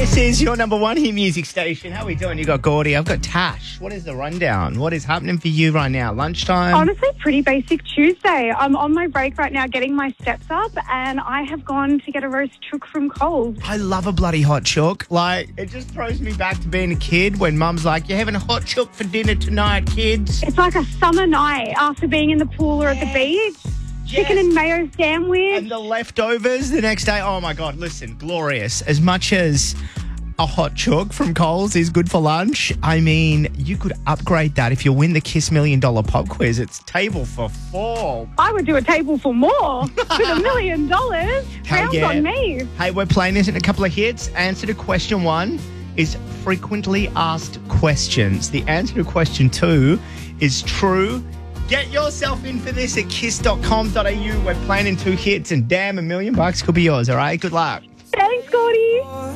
This is your number one hit music station. How are we doing? You got Gordy. I've got Tash. What is the rundown? What is happening for you right now? Lunchtime? Honestly, pretty basic Tuesday. I'm on my break right now getting my steps up, and I have gone to get a roast chook from Coles. I love a bloody hot chook. Like, it just throws me back to being a kid when mum's like, you're having a hot chook for dinner tonight, kids. It's like a summer night after being in the pool or at the beach. Chicken and mayo sandwich. And the leftovers the next day. Oh, my God. Listen, glorious. As much as a hot chook from Coles is good for lunch, I mean, you could upgrade that if you win the Kiss $1 Million pub quiz. It's table for 4. I would do a table for more with $1 million. Rounds on me. Hey, we're playing this in a couple of hits. Answer to question 1 is frequently asked questions. The answer to question 2 is true. Get yourself in for this at kiss.com.au. We're playing in 2 hits, and damn, $1 million could be yours, all right? Good luck. Thanks, Gordy.